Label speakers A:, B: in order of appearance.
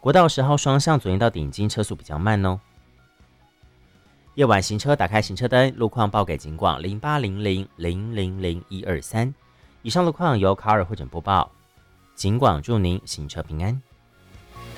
A: 国道10号双向左营到顶金车速比较慢哦。夜晚行车打开行车灯，路况报给警广0800000123。以上路况由卡尔会诊播报，警广祝您行车平安。